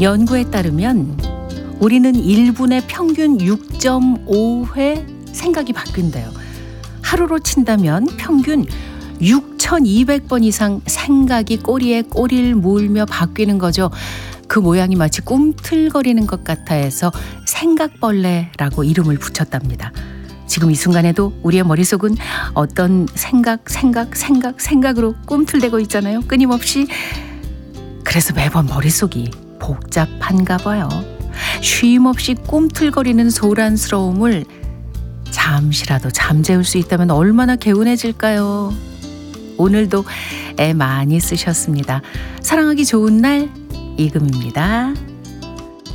연구에 따르면 우리는 1분에 평균 6.5회 생각이 바뀐대요. 하루로 친다면 평균 6,200번 이상 생각이 꼬리에 꼬리를 물며 바뀌는 거죠. 그 모양이 마치 꿈틀거리는 것 같아 해서 생각벌레라고 이름을 붙였답니다. 지금 이 순간에도 우리의 머릿속은 어떤 생각으로 꿈틀대고 있잖아요. 끊임없이. 그래서 매번 머릿속이 복잡한가 봐요. 쉼없이 꿈틀거리는 소란스러움을 잠시라도 잠재울 수 있다면 얼마나 개운해질까요? 오늘도 애 많이 쓰셨습니다. 사랑하기 좋은 날 이금입니다.